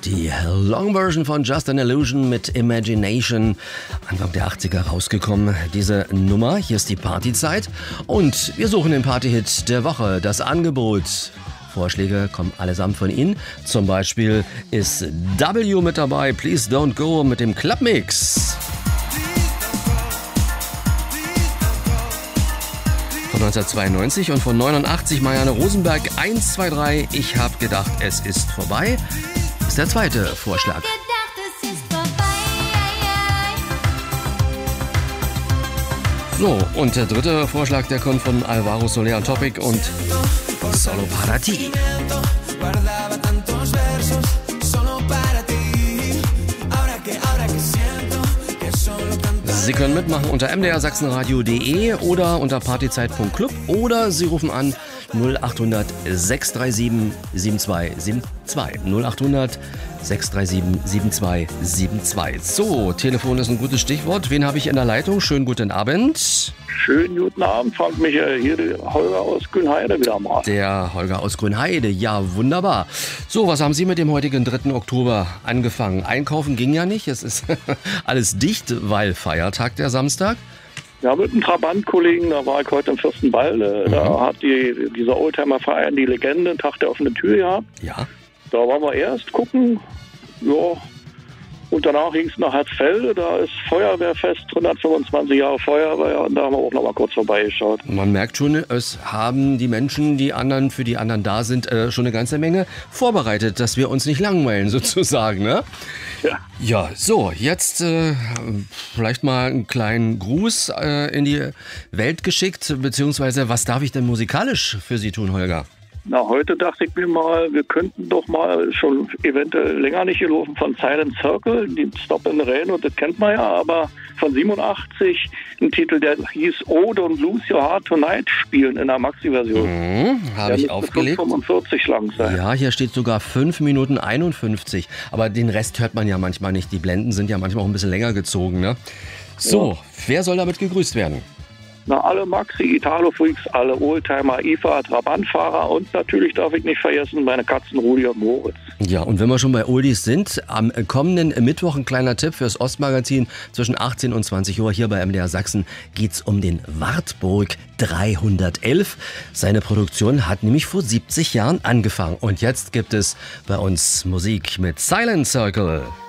Die Long Version von Just an Illusion mit Imagination, Anfang der 80er rausgekommen. Diese Nummer, hier ist die Partyzeit und wir suchen den Partyhit der Woche, das Angebot. Vorschläge kommen allesamt von Ihnen. Zum Beispiel ist W mit dabei, Please Don't Go mit dem Clubmix. Von 1992 und von 89 Marianne Rosenberg 1, 2, 3. Ich hab gedacht, es ist vorbei. Ist der zweite Vorschlag. So, und der dritte Vorschlag, der kommt von Alvaro Soler Topic und Solo para ti. Sie können mitmachen unter mdrsachsenradio.de oder unter partyzeit.club oder Sie rufen an 0800 637 7272. 0800 637 7272. So, Telefon ist ein gutes Stichwort. Wen habe ich in der Leitung? Schönen guten Abend. Schönen guten Abend, Frank Michael. Hier der Holger aus Grünheide wieder mal. Der Holger aus Grünheide, ja wunderbar. So, was haben Sie mit dem heutigen 3. Oktober angefangen? Einkaufen ging ja nicht, es ist alles dicht, weil Feiertag der Samstag. Ja, mit einem Trabant-Kollegen, da war ich heute im Fürstenwalde. Da hat dieser Oldtimer-Verein die Legende, Tag der offenen Tür gehabt. Ja. Da waren wir erst gucken, ja. Und danach ging es nach Herzfelde, da ist Feuerwehrfest, 125 Jahre Feuerwehr, und da haben wir auch noch mal kurz vorbeigeschaut. Man merkt schon, es haben die Menschen, für die anderen da sind, schon eine ganze Menge vorbereitet, dass wir uns nicht langweilen sozusagen, ne? Ja. Ja, so, jetzt vielleicht mal einen kleinen Gruß in die Welt geschickt, beziehungsweise was darf ich denn musikalisch für Sie tun, Holger? Na, heute dachte ich mir mal, wir könnten doch mal, schon eventuell länger nicht gelaufen, von Silent Circle, die Stop in the Rain, und das kennt man ja, aber von 87 ein Titel, der hieß Oh, Don't Lose Your Heart Tonight, spielen in der Maxi-Version. Habe ich aufgelegt. 5:45 lang sein. Ja, hier steht sogar 5 Minuten 51, aber den Rest hört man ja manchmal nicht. Die Blenden sind ja manchmal auch ein bisschen länger gezogen, ne? So, ja. Wer soll damit gegrüßt werden? Na, alle Maxi, Italo-Freaks, alle Oldtimer, IFA, Trabantfahrer und natürlich darf ich nicht vergessen, meine Katzen Rudi und Moritz. Ja, und wenn wir schon bei Oldies sind, am kommenden Mittwoch ein kleiner Tipp fürs Ostmagazin. Zwischen 18 und 20 Uhr hier bei MDR Sachsen geht's um den Wartburg 311. Seine Produktion hat nämlich vor 70 Jahren angefangen. Und jetzt gibt es bei uns Musik mit Silent Circle.